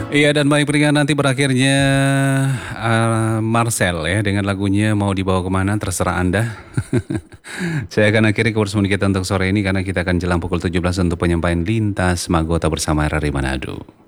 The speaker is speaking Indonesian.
Iya dan baik peringatan nanti berakhirnya Marcel ya dengan lagunya Mau Dibawa Kemana terserah Anda. Saya akan akhiri kebersamaan kita untuk sore ini karena kita akan jelang pukul 17 untuk penyampaian lintas Magota bersama RRI Manado.